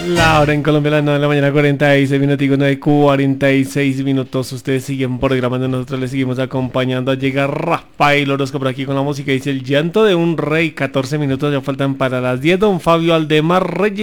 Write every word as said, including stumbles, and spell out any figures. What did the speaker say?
La hora en Colombia, las nueve de la mañana, cuarenta y seis minutos, nueve cuarenta y seis minutos. Ustedes siguen programando, nosotros les seguimos acompañando. Llega Rafael Orozco por aquí con la música. Dice: el llanto de un rey. catorce minutos ya faltan para las diez. Don Fabio Aldemar Reyes.